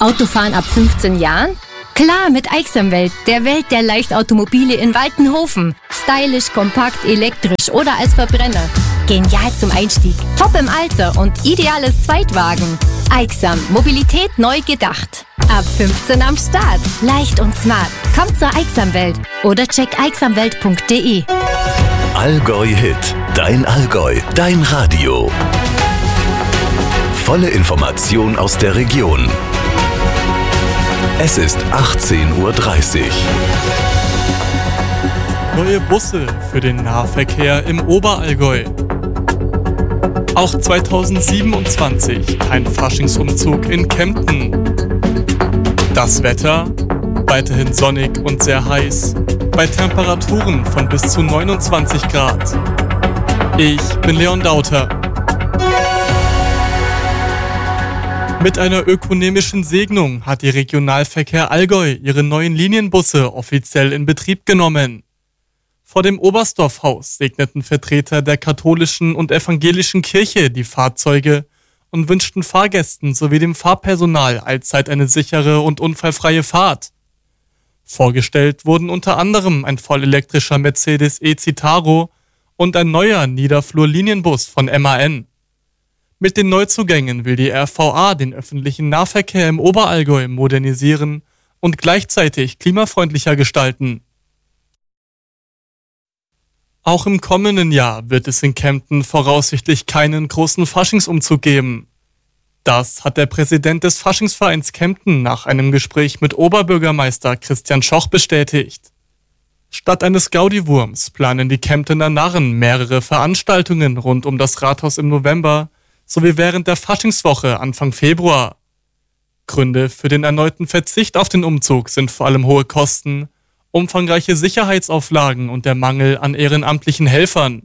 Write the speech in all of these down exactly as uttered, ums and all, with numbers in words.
Autofahren ab fünfzehn Jahren? Klar, mit Aixamwelt, der Welt der Leichtautomobile in Waltenhofen. Stylisch, kompakt, elektrisch oder als Verbrenner. Genial zum Einstieg, top im Alter und ideales Zweitwagen. Aixam, Mobilität neu gedacht. Ab fünfzehn am Start. Leicht und smart. Kommt zur Aixamwelt oder check aixamwelt punkt de. Allgäu Hit. Dein Allgäu. Dein Radio. Volle Information aus der Region. Es ist achtzehn Uhr dreißig. Neue Busse für den Nahverkehr im Oberallgäu. Auch zweitausendsiebenundzwanzig kein Faschingsumzug in Kempten. Das Wetter? Weiterhin sonnig und sehr heiß, bei Temperaturen von bis zu neunundzwanzig Grad. Ich bin Leon Dauter. Mit einer ökonomischen Segnung hat die Regionalverkehr Allgäu ihre neuen Linienbusse offiziell in Betrieb genommen. Vor dem Oberstdorfhaus segneten Vertreter der katholischen und evangelischen Kirche die Fahrzeuge und wünschten Fahrgästen sowie dem Fahrpersonal allzeit eine sichere und unfallfreie Fahrt. Vorgestellt wurden unter anderem ein vollelektrischer Mercedes E-Citaro und ein neuer Niederflur-Linienbus von M A N. Mit den Neuzugängen will die R V A den öffentlichen Nahverkehr im Oberallgäu modernisieren und gleichzeitig klimafreundlicher gestalten. Auch im kommenden Jahr wird es in Kempten voraussichtlich keinen großen Faschingsumzug geben. Das hat der Präsident des Faschingsvereins Kempten nach einem Gespräch mit Oberbürgermeister Christian Schoch bestätigt. Statt eines Gaudi-Wurms planen die Kemptener Narren mehrere Veranstaltungen rund um das Rathaus im November sowie während der Faschingswoche Anfang Februar. Gründe für den erneuten Verzicht auf den Umzug sind vor allem hohe Kosten, umfangreiche Sicherheitsauflagen und der Mangel an ehrenamtlichen Helfern.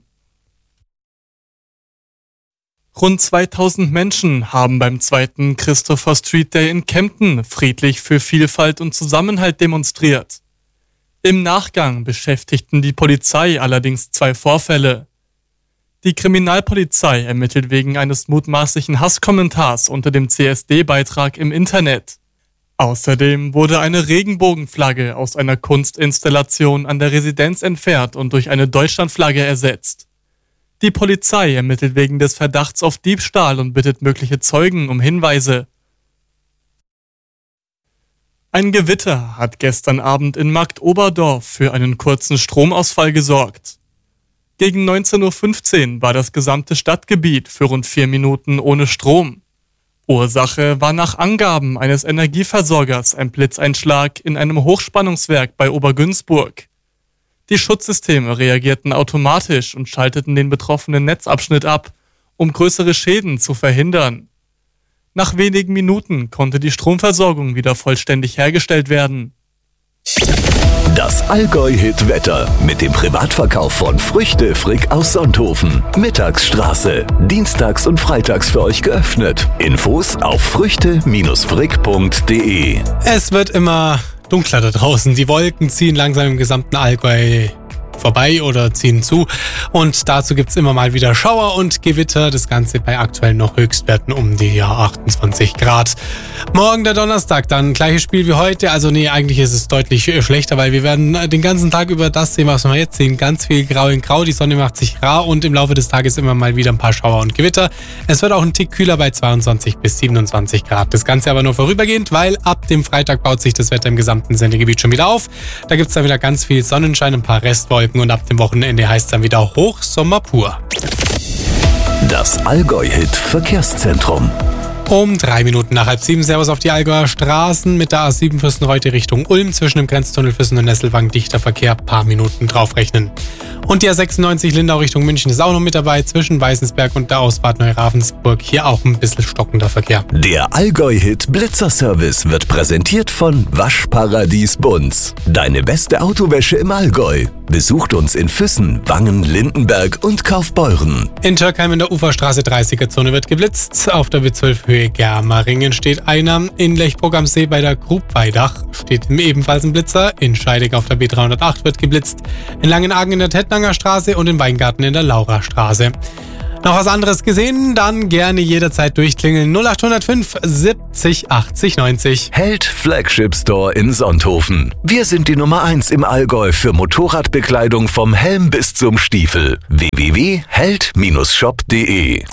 Rund zweitausend Menschen haben beim zweiten Christopher Street Day in Kempten friedlich für Vielfalt und Zusammenhalt demonstriert. Im Nachgang beschäftigten die Polizei allerdings zwei Vorfälle. Die Kriminalpolizei ermittelt wegen eines mutmaßlichen Hasskommentars unter dem C S D-Beitrag im Internet. Außerdem wurde eine Regenbogenflagge aus einer Kunstinstallation an der Residenz entfernt und durch eine Deutschlandflagge ersetzt. Die Polizei ermittelt wegen des Verdachts auf Diebstahl und bittet mögliche Zeugen um Hinweise. Ein Gewitter hat gestern Abend in Marktoberdorf für einen kurzen Stromausfall gesorgt. Gegen neunzehn Uhr fünfzehn war das gesamte Stadtgebiet für rund vier Minuten ohne Strom. Ursache war nach Angaben eines Energieversorgers ein Blitzeinschlag in einem Hochspannungswerk bei Obergünzburg. Die Schutzsysteme reagierten automatisch und schalteten den betroffenen Netzabschnitt ab, um größere Schäden zu verhindern. Nach wenigen Minuten konnte die Stromversorgung wieder vollständig hergestellt werden. Das Allgäu-Hit-Wetter mit dem Privatverkauf von Früchte Frick aus Sonthofen. Mittagsstraße. Dienstags und freitags für euch geöffnet. Infos auf früchte Frick punkt de. Es wird immer dunkler da draußen. Die Wolken ziehen langsam im gesamten Allgäu vorbei oder ziehen zu. Und dazu gibt es immer mal wieder Schauer und Gewitter. Das Ganze bei aktuell noch Höchstwerten um die ja, achtundzwanzig Grad. Morgen der Donnerstag, dann gleiches Spiel wie heute. Also nee, eigentlich ist es deutlich schlechter, weil wir werden den ganzen Tag über das sehen, was wir jetzt sehen. Ganz viel Grau in Grau, die Sonne macht sich rar und im Laufe des Tages immer mal wieder ein paar Schauer und Gewitter. Es wird auch ein Tick kühler bei zweiundzwanzig bis siebenundzwanzig Grad. Das Ganze aber nur vorübergehend, weil ab dem Freitag baut sich das Wetter im gesamten Sendegebiet schon wieder auf. Da gibt es dann wieder ganz viel Sonnenschein, ein paar Restwolken und ab dem Wochenende heißt es dann wieder Hochsommer pur. Das Allgäu-Hit Verkehrszentrum. Um drei Minuten nach halb sieben, Servus auf die Allgäuer Straßen mit der A sieben Fürstenreute Richtung Ulm zwischen dem Grenztunnel Füssen und Nesselwang dichter Verkehr, paar Minuten draufrechnen. Und die A sechsundneunzig Lindau Richtung München ist auch noch mit dabei, zwischen Weißensberg und der Ausfahrt Neuravensburg, hier auch ein bisschen stockender Verkehr. Der Allgäu-Hit Blitzerservice wird präsentiert von Waschparadies Bunz. Deine beste Autowäsche im Allgäu. Besucht uns in Füssen, Wangen, Lindenberg und Kaufbeuren. In Türkheim in der Uferstraße dreißiger Zone wird geblitzt. Auf der B zwölf Höhe Germeringen steht einer. In Lechbruck am See bei der Grubweidach steht ebenfalls ein Blitzer. In Scheidegg auf der B dreihundertacht wird geblitzt. In Langenargen in der Tettnanger Straße und in Weingarten in der Laurastraße. Noch was anderes gesehen? Dann gerne jederzeit durchklingeln. null acht null fünf siebzig achtzig neunzig. Held Flagship Store in Sonthofen. Wir sind die Nummer eins im Allgäu für Motorradbekleidung vom Helm bis zum Stiefel. w w w punkt held Bindestrich shop punkt de.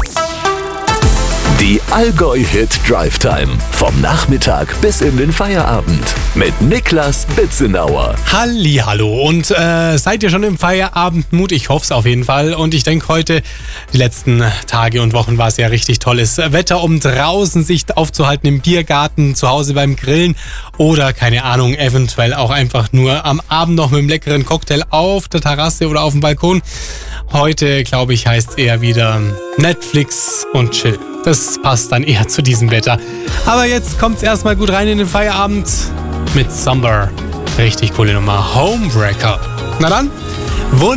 Die Allgäu-Hit Drive Time. Vom Nachmittag bis in den Feierabend. Mit Niklas Bitzenauer. Hallihallo. Und äh, seid ihr schon im Feierabendmut? Ich hoffe es auf jeden Fall. Und ich denke heute, die letzten Tage und Wochen war es ja richtig tolles Wetter, um draußen sich aufzuhalten im Biergarten, zu Hause beim Grillen oder, keine Ahnung, eventuell auch einfach nur am Abend noch mit einem leckeren Cocktail auf der Terrasse oder auf dem Balkon. Heute, glaube ich, heißt es eher wieder Netflix und Chill. Das passt dann eher zu diesem Wetter. Aber jetzt kommt's erstmal gut rein in den Feierabend mit Summer. Richtig coole Nummer. Homebreaker. Na dann, wunderbar.